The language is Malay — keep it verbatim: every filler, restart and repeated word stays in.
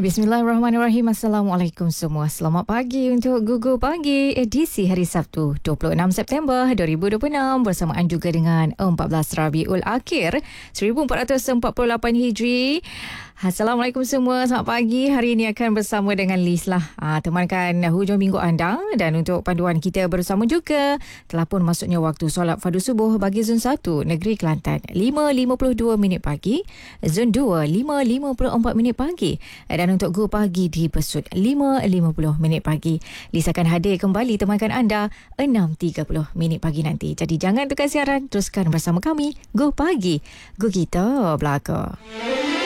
Bismillahirrahmanirrahim. Assalamualaikum semua. Selamat pagi untuk Gugu Pagi edisi hari Sabtu dua puluh enam September dua ribu dua puluh enam bersamaan juga dengan empat belas Rabiul Akhir seribu empat ratus empat puluh lapan Hijri. Assalamualaikum semua. Selamat pagi. Hari ini akan bersama dengan Liz lah. Ha, temankan hujung minggu anda, dan untuk panduan kita bersama juga telah pun masuknya waktu solat fardu subuh bagi Zon satu Negeri Kelantan lima lima puluh dua minit pagi, Zon dua lima lima puluh empat minit pagi, dan untuk Go Pagi di Besut lima lima puluh minit pagi. Liz akan hadir kembali temankan anda enam tiga puluh minit pagi nanti. Jadi jangan tukar siaran, teruskan bersama kami Go Pagi. Go kita belaka.